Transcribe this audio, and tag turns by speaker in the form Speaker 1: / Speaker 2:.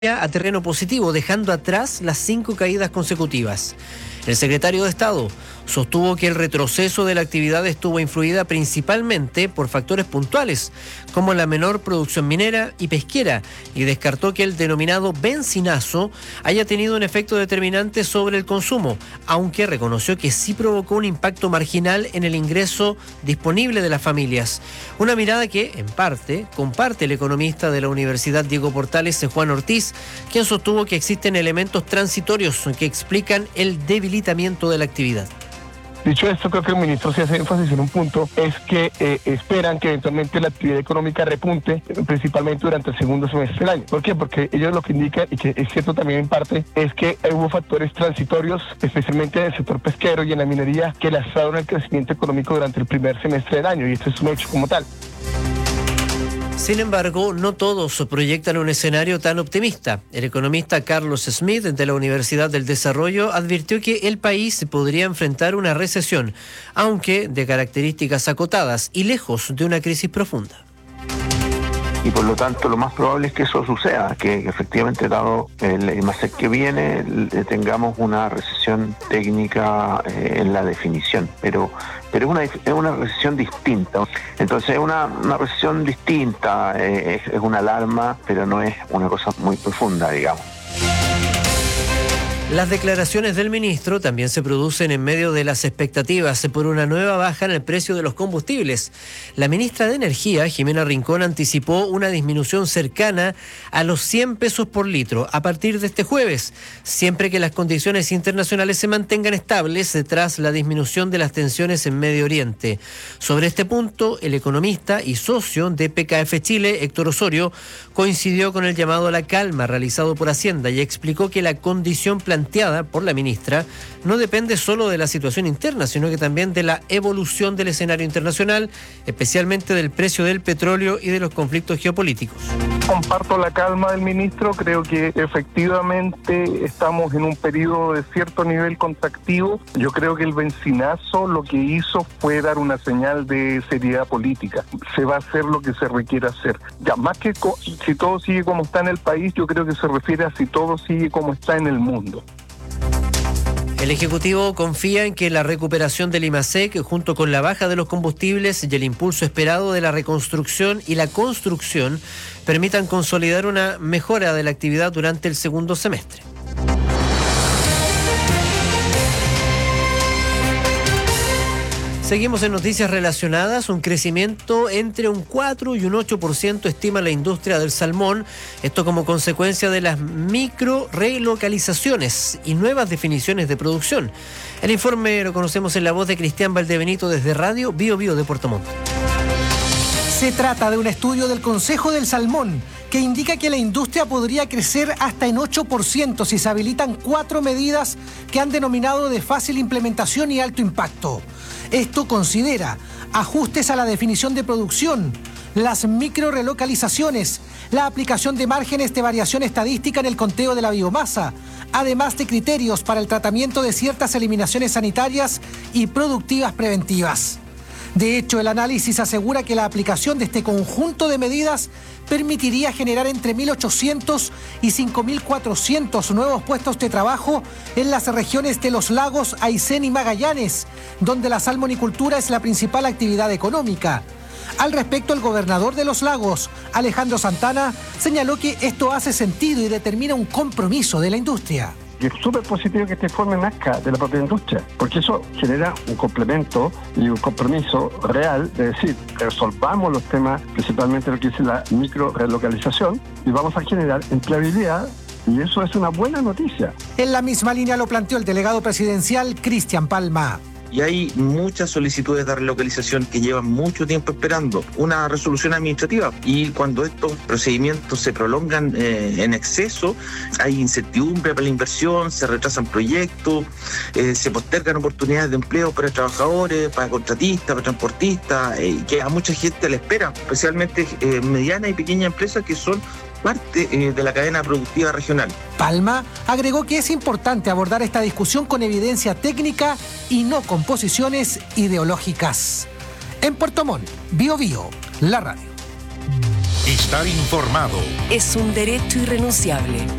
Speaker 1: a terreno positivo, dejando atrás las 5 caídas consecutivas. El secretario de Estado sostuvo que el retroceso de la actividad estuvo influida principalmente por factores puntuales, como la menor producción minera y pesquera, y descartó que el denominado bencinazo haya tenido un efecto determinante sobre el consumo, aunque reconoció que sí provocó un impacto marginal en el ingreso disponible de las familias. Una mirada que, en parte, comparte el economista de la Universidad Diego Portales, Juan Ortiz, quien sostuvo que existen elementos transitorios que explican el debilitamiento de la actividad.
Speaker 2: Dicho esto, creo que el ministro se hace énfasis en un punto, es que esperan que eventualmente la actividad económica repunte, principalmente durante el segundo semestre del año. ¿Por qué? Porque ellos lo que indican, y que es cierto también en parte, es que hubo factores transitorios, especialmente en el sector pesquero y en la minería, que lastraron el crecimiento económico durante el primer semestre del año, y esto es un hecho como tal.
Speaker 1: Sin embargo, no todos proyectan un escenario tan optimista. El economista Carlos Smith, de la Universidad del Desarrollo, advirtió que el país podría enfrentar una recesión, aunque de características acotadas y lejos de una crisis profunda.
Speaker 3: Y por lo tanto lo más probable es que eso suceda, que efectivamente dado el IMASEC que viene tengamos una recesión técnica en la definición, pero es una recesión distinta. Entonces es una recesión distinta, es una alarma, pero no es una cosa muy profunda, digamos.
Speaker 1: Las declaraciones del ministro también se producen en medio de las expectativas por una nueva baja en el precio de los combustibles. La ministra de Energía, Jimena Rincón, anticipó una disminución cercana a los 100 pesos por litro a partir de este jueves, siempre que las condiciones internacionales se mantengan estables tras la disminución de las tensiones en Medio Oriente. Sobre este punto, el economista y socio de PKF Chile, Héctor Osorio, coincidió con el llamado a la calma realizado por Hacienda y explicó que la condición planteada por la ministra no depende solo de la situación interna, sino que también de la evolución del escenario internacional, especialmente del precio del petróleo y de los conflictos geopolíticos.
Speaker 2: Comparto la calma del ministro, creo que efectivamente estamos en un periodo de cierto nivel contractivo. Yo creo que el bencinazo lo que hizo fue dar una señal de seriedad política. Se va a hacer lo que se requiere hacer. Ya más que si todo sigue como está en el país, yo creo que se refiere a si todo sigue como está en el mundo.
Speaker 1: El Ejecutivo confía en que la recuperación del IMASEC, junto con la baja de los combustibles y el impulso esperado de la reconstrucción y la construcción, permitan consolidar una mejora de la actividad durante el segundo semestre. Seguimos en noticias relacionadas. Un crecimiento entre un 4 y un 8% estima la industria del salmón. Esto como consecuencia de las micro relocalizaciones y nuevas definiciones de producción. El informe lo conocemos en la voz de Cristian Valdebenito desde Radio Bio Bio de Puerto Montt.
Speaker 4: Se trata de un estudio del Consejo del Salmón que indica que la industria podría crecer hasta en 8% si se habilitan 4 medidas que han denominado de fácil implementación y alto impacto. Esto considera ajustes a la definición de producción, las microrelocalizaciones, la aplicación de márgenes de variación estadística en el conteo de la biomasa, además de criterios para el tratamiento de ciertas eliminaciones sanitarias y productivas preventivas. De hecho, el análisis asegura que la aplicación de este conjunto de medidas permitiría generar entre 1.800 y 5.400 nuevos puestos de trabajo en las regiones de los lagos Aysén y Magallanes, donde la salmonicultura es la principal actividad económica. Al respecto, el gobernador de los lagos, Alejandro Santana, señaló que esto hace sentido y determina un compromiso de la industria.
Speaker 5: Y es súper positivo que este informe nazca de la propia industria, porque eso genera un complemento y un compromiso real de decir, resolvamos los temas, principalmente lo que dice la microrelocalización, y vamos a generar empleabilidad, y eso es una buena noticia.
Speaker 4: En la misma línea lo planteó el delegado presidencial Cristian Palma.
Speaker 6: Y hay muchas solicitudes de relocalización que llevan mucho tiempo esperando una resolución administrativa. Y cuando estos procedimientos se prolongan en exceso, hay incertidumbre para la inversión, se retrasan proyectos, se postergan oportunidades de empleo para trabajadores, para contratistas, para transportistas, que a mucha gente le espera, especialmente medianas y pequeñas empresas que son parte de la cadena productiva regional.
Speaker 4: Palma agregó que es importante abordar esta discusión con evidencia técnica y no con posiciones ideológicas. En Puerto Montt, Bio Bio, la radio.
Speaker 7: Estar informado
Speaker 8: es un derecho irrenunciable.